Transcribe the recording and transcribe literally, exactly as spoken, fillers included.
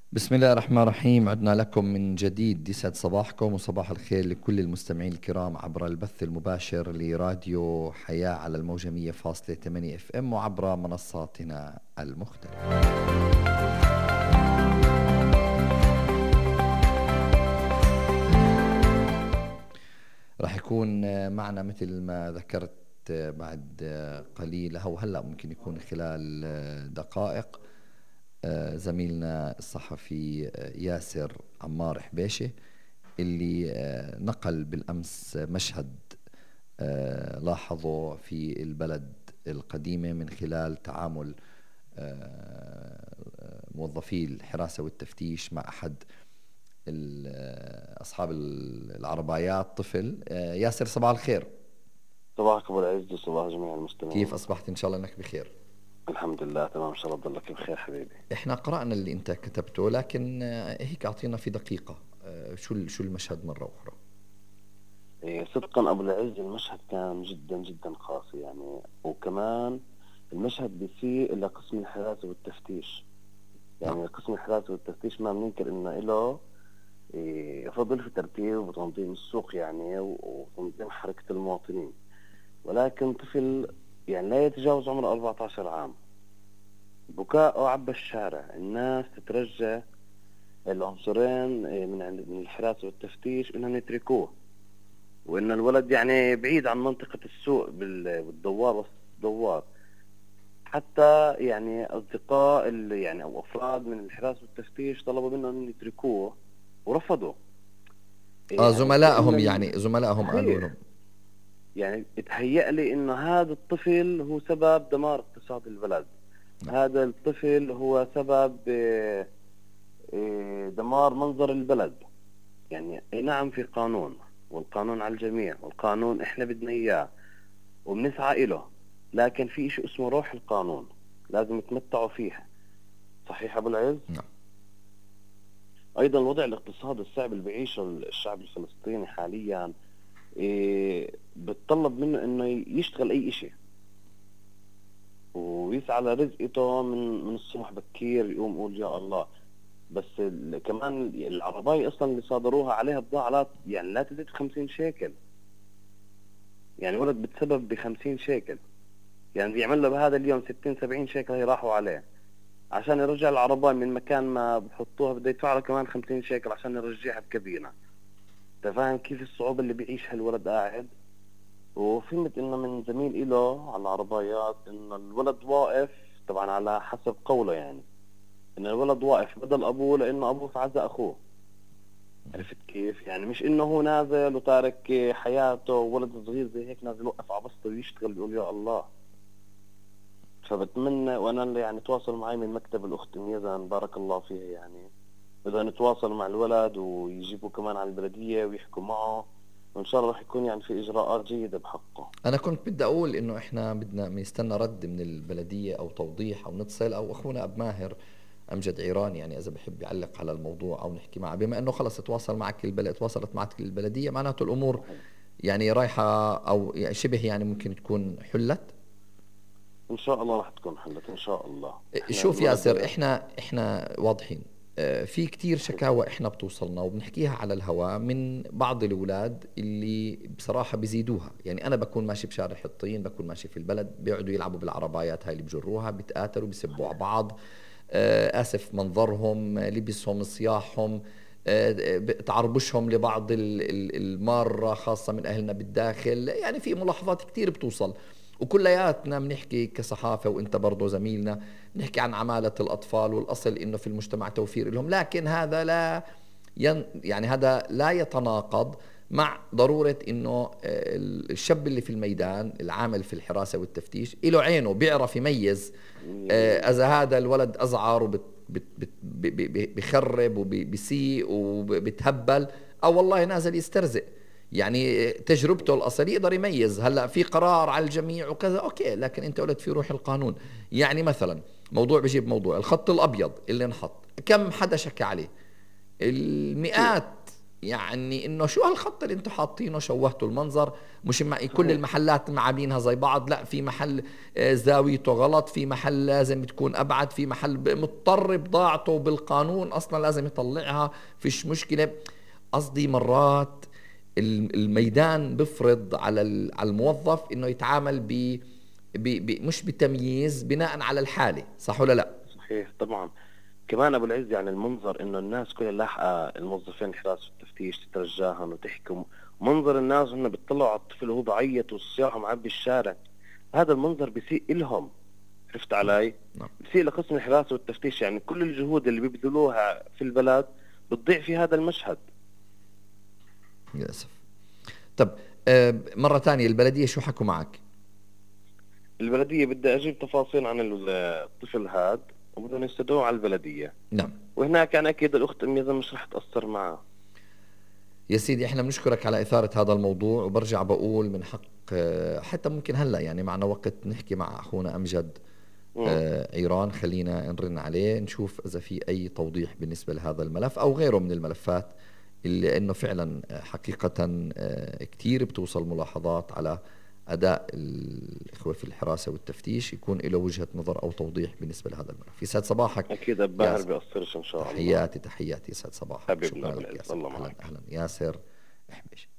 بسم الله الرحمن الرحيم. عدنا لكم من جديد. يسعد صباحكم وصباح الخير لكل المستمعين الكرام عبر البث المباشر لراديو حياة على الموجة مية فاصلة ثمانية اف ام وعبر منصاتنا المختلفة. راح يكون معنا مثل ما ذكرت بعد قليل أو هلأ ممكن يكون خلال دقائق زميلنا الصحفي ياسر عمار حبيشة اللي نقل بالأمس مشهد لاحظه في البلد القديمة من خلال تعامل موظفي الحراسة والتفتيش مع أحد أصحاب العربايات طفل. ياسر صباح الخير. صباحك ابو العز وصباح جميع المستمعين. كيف أصبحت؟ إن شاء الله أنك بخير. الحمد لله تمام، ان شاء الله تضلك بخير حبيبي. إحنا قرأنا اللي أنت كتبته، لكن هيك أعطينا في دقيقة شو شو المشهد مرة أخرى. إيه صدقا ابو العز المشهد كان جدا جدا قاسي يعني، وكمان المشهد بيسيء لقسم الحراسة والتفتيش. يعني قسم الحراسة والتفتيش ما بننكر انه له إيه فضل في ترتيب وتنظيم السوق يعني وتنظيم حركة المواطنين، ولكن طفل يعني لا يتجاوز عمره أربعة عشر عام بكاء عبى الشارع، الناس تترجى العنصرين من من الحراسة والتفتيش انهم يتركوه، وان الولد يعني بعيد عن منطقة السوق بالدوار وسط الدوار. حتى يعني اصدقاء يعني او افراد من الحراسة والتفتيش طلبوا منهم ان يتركوه ورفضوا. اه يعني زملائهم، كأن يعني زملائهم قالوا لهم. صحيح، يعني اتهيأ لي انه هذا الطفل هو سبب دمار اقتصاد البلد. نعم. هذا الطفل هو سبب دمار منظر البلد. يعني نعم في قانون، والقانون على الجميع، والقانون احنا بدنا اياه وبنسعى له، لكن في اشي اسمه روح القانون لازم يتمتعوا فيها. صحيح ابو العز؟ نعم. ايضا الوضع الاقتصادي الصعب اللي بيعيشه الشعب الفلسطيني حاليا إيه بتطلب منه انه يشتغل اي اشي ويسعى لرزقته من من الصبح بكير، يقوم يقول يا الله. بس كمان العرباية اصلا اللي صادروها عليها بضاعة يعني لا تزيد خمسين شيكل، يعني ولد بتسبب بخمسين شيكل، يعني بيعمل له بهذا اليوم ستين سبعين شيكل هي راحوا عليه. عشان يرجع العرباية من مكان ما بحطوها بده يدفع له كمان خمسين شيكل عشان يرجعها بكابينة. انت فاهم كيف الصعوبة اللي بيعيشها الولد قاعد؟ وفهمت انه من زميل إله على العربايات انه الولد واقف، طبعا على حسب قوله يعني، ان الولد واقف بدل ابوه لانه ابوه في عزا اخوه. عرفت كيف؟ يعني مش انه هو نازل وتارك حياته ولد صغير زي هيك نازل يوقف على بسطه ويشتغل يقول يا الله. فبتمنى، وانا اللي يعني تواصل معي من مكتب الاخت ميزان بارك الله فيها، يعني بدنا نتواصل مع الولد ويجيبوا كمان على البلدية ويحكوا معه، وان شاء الله راح يكون يعني في اجراءات جيدة بحقه. انا كنت بدي اقول انه احنا بدنا نستنى رد من البلديه او توضيح او نتصل او اخونا اب ماهر امجد عيراني، يعني اذا بحب يعلق على الموضوع او نحكي معه، بما انه خلص تواصل معك البلد تواصلت معك البلديه، معناته الامور صحيح. يعني رايحه او يعني شبه يعني ممكن تكون حلت. ان شاء الله راح تكون حلت ان شاء الله. احنا شوف الولد ياسر، احنا احنا واضحين. آه، في كتير شكاوى احنا بتوصلنا وبنحكيها على الهواء من بعض الاولاد اللي بصراحه بيزيدوها. يعني انا بكون ماشي بشارع حطين، بكون ماشي في البلد، بيقعدوا يلعبوا بالعربايات هاي اللي بجروها، بيتقاتلوا بيسبوا على صحيح. بعض. آه، اسف، منظرهم، لبسهم، صياحهم، آه، تعربشهم لبعض ال- ال- المارة، خاصة من أهلنا بالداخل. يعني في ملاحظات كتير بتوصل، وكلياتنا بنحكي كصحافة وانت برضو زميلنا بنحكي عن عمالة الأطفال، والأصل إنه في المجتمع توفير لهم، لكن هذا لا ين يعني هذا لا يتناقض مع ضرورة إنه آه، الشاب اللي في الميدان العامل في الحراسة والتفتيش له عينه، بيعرف يميز مية آه، بالمية. إذا هذا الولد أزعر وبت بت- بت- ب- ب- ب- بخرب وبسيء وبتهبل، أو والله نازل يسترزق. يعني تجربته الأصلية يقدر يميز. هلا في قرار على الجميع وكذا أوكي، لكن أنت قلت في روح القانون. يعني مثلا موضوع بجيب موضوع الخط الأبيض اللي انحط، كم حدا شكى عليه؟ كثير. المئات يعني انه شو هالخط اللي انتم حاطينه، شوهتوا المنظر، مش مع كل صحيح. المحلات معابينها زي بعض، لا في محل آه، زاويته غلط، في محل لازم تكون ابعد، في محل ب- مضطر بضاعته بالقانون اصلا لازم يطلعها، فيش مشكلة. قصدي مرات ال- الميدان بفرض على ال- على الموظف انه يتعامل ب ب- ب- مش بتمييز بناء على الحالة، صح ولا لا؟ صحيح طبعا. كمان ابو العز يعني المنظر انه الناس كلها لاحقه الموظفين الحراسه والتفتيش تترجاهم وتحكم، منظر الناس انه بيطلعوا على الطفل وهو بعيط والصياح معبي الشارع، هذا المنظر بيسيء إلهم. عرفت علي؟ نعم. بيسيء لقسم الحراسه والتفتيش، يعني كل الجهود اللي بيبذلوها في البلد بتضيع في هذا المشهد. للأسف. طب آه، مرة ثانية البلدية شو حكوا معك؟ البلديه بدي اجيب تفاصيل عن الطفل هذا وبدهم يستدعوه على البلديه، نعم. وهناك انا اكيد الاخت ام يزن مش رح تاثر معه. يا سيدي احنا بنشكرك على إثارة هذا الموضوع، وبرجع بقول من حق آه، حتى ممكن هلا يعني معنا وقت نحكي مع أخونا أمجد مم. آه، عيران، خلينا نرن عليه نشوف إذا في أي توضيح بالنسبة لهذا الملف أو غيره من الملفات، اللي إنه فعلا آه، حقيقة آه، كتير بتوصل ملاحظات على أداء الإخوة في الحراسة والتفتيش، يكون له وجهة نظر أو توضيح بالنسبة لهذا الملف. يسعد صباحك اكيد الباهر بيأثرش ان شاء الله. تحياتي تحياتي يسعد صباحك، حبيبنا شكرا لك بالعز، ياسر. الله أهلا معك. أهلا ياسر حبيش.